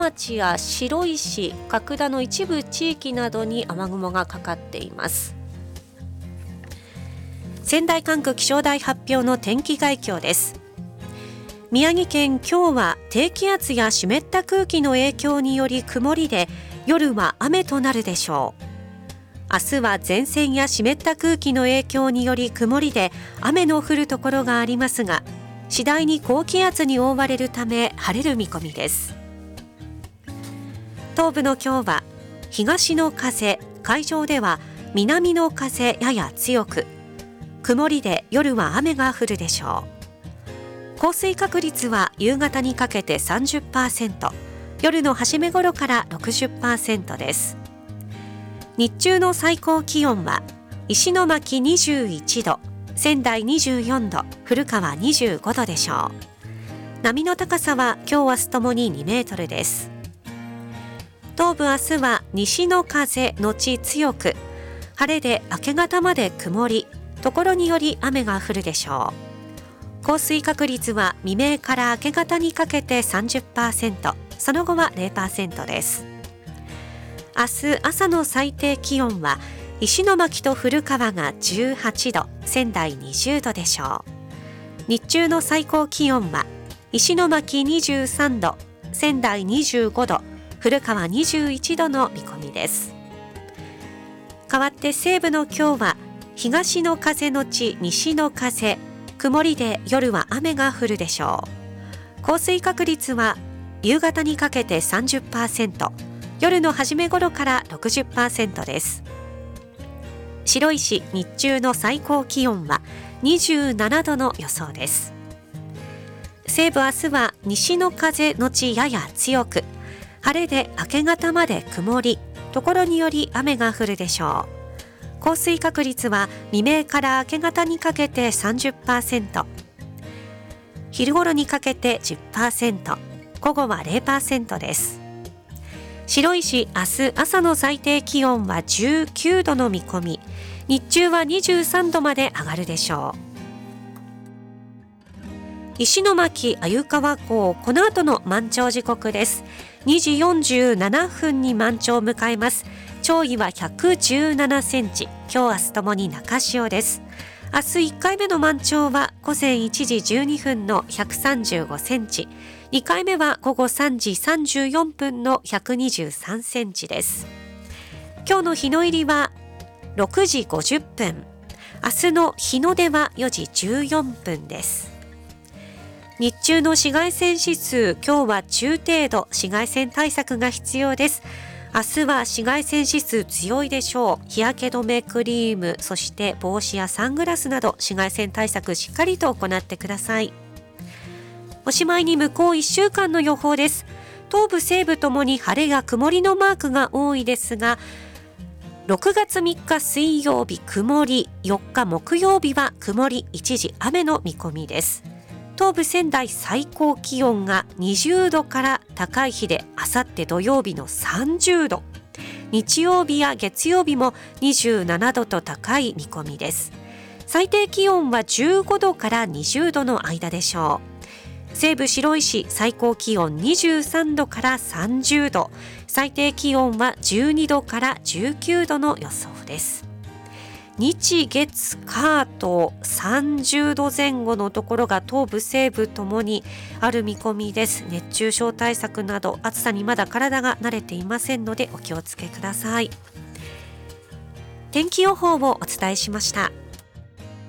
町や白石、角田の一部地域などに雨雲がかかっています。仙台管区気象台発表の天気概況です。宮城県、今日は低気圧や湿った空気の影響により曇りで、夜は雨となるでしょう。明日は前線や湿った空気の影響により曇りで雨の降るところがありますが、次第に高気圧に覆われるため晴れる見込みです。東部の今日は東の風、海上では南の風やや強く、曇りで夜は雨が降るでしょう。降水確率は夕方にかけて 30%、夜の初め頃から 60% です。日中の最高気温は石巻21度、仙台24度、古川25度でしょう。波の高さは今日明日ともに2メートルです。東部、明日は西の風のち強く、晴れで明け方まで曇り、ところにより雨が降るでしょう。降水確率は未明から明け方にかけて 30%、その後は 0% です。明日朝の最低気温は石巻と古川が18度、仙台20度でしょう。日中の最高気温は石巻23度、仙台25度、古川21度の見込みです。代わって西部の今日は東の風のち西の風、曇りで夜は雨が降るでしょう。降水確率は夕方にかけて 30%、夜の初め頃から 60% です。白石、日中の最高気温は27度の予想です。西部、明日は西の風のちやや強く、晴れで明け方まで曇り、ところにより雨が降るでしょう。降水確率は未明から明け方にかけて 30%、昼頃にかけて 10%、午後は 0% です。白石、明日朝の最低気温は19度の見込み、日中は23度まで上がるでしょう。石巻鮎川港、この後の満潮時刻です。2時47分に満潮を迎えます。潮位は117センチ、今日明日ともに中潮です。明日1回目の満潮は午前1時12分の135センチ、2回目は午後3時34分の123センチです。今日の日の入りは6時50分、明日の日の出は4時14分です。日中の紫外線指数、今日は中程度、紫外線対策が必要です。明日は紫外線指数強いでしょう。日焼け止めクリーム、そして帽子やサングラスなど紫外線対策しっかりと行ってください。おしまいに向こう1週間の予報です。東部西部ともに晴れや曇りのマークが多いですが、6月3日水曜日曇り、4日木曜日は曇り一時雨の見込みです。東部仙台最高気温が20度から高い日で、あさって土曜日の30度、日曜日や月曜日も27度と高い見込みです。最低気温は15度から20度の間でしょう。西部白石、最高気温23度から30度、最低気温は12度から19度の予想です。日月火と30度前後のところが東部西部ともにある見込みです。熱中症対策など暑さにまだ体が慣れていませんのでお気をつけください。天気予報をお伝えしました。